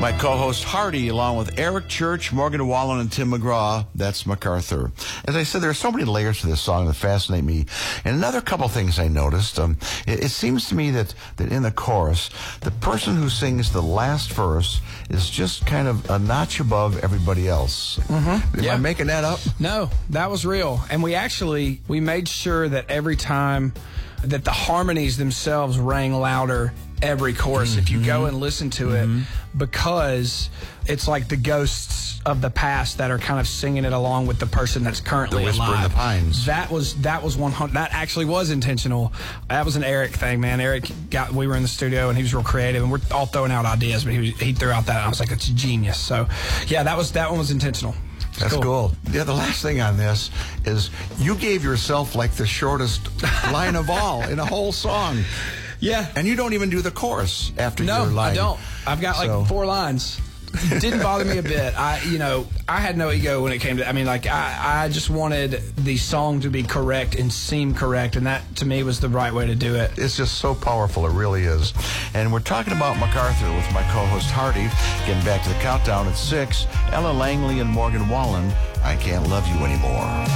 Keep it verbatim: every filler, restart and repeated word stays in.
My co-host Hardy, along with Eric Church, Morgan Wallen, and Tim McGraw. That's MacArthur. As I said, there are so many layers to this song that fascinate me. And another couple things I noticed. Um, it, it seems to me that, that in the chorus, the person who sings the last verse is just kind of a notch above everybody else. Mm-hmm. Am yeah. I making that up? No, that was real. And we actually, we made sure that every time that the harmonies themselves rang louder every chorus, mm-hmm. if you go and listen to mm-hmm. it, because it's like the ghosts of the past that are kind of singing it along with the person that's currently the whisper alive. in the pines. That was that was one hundred. That actually was intentional. That was an Eric thing, man. Eric got. We were in the studio and he was real creative, and we're all throwing out ideas, but he was, he threw out that. And I was like, it's genius. So, yeah, that was that one was intentional. That's cool. cool. Yeah, the last thing on this is you gave yourself like the shortest line of all in a whole song. Yeah. And you don't even do the chorus after no, your line. I don't. I've got like so. four lines. It didn't bother me a bit. I, you know, I had no ego when it came to, I mean, like, I, I just wanted the song to be correct and seem correct, and that, to me, was the right way to do it. It's just so powerful. It really is. And we're talking about MacArthur with my co-host Hardy. Getting back to the countdown at six, Ella Langley and Morgan Wallen, I Can't Love You Anymore.